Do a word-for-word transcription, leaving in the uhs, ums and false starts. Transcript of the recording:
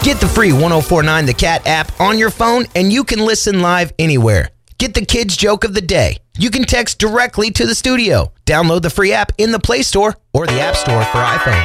Get the free ten forty-nine The Cat app on your phone and you can listen live anywhere. Get the kids' joke of the day. You can text directly to the studio. Download the free app in the Play Store or the App Store for iPhone.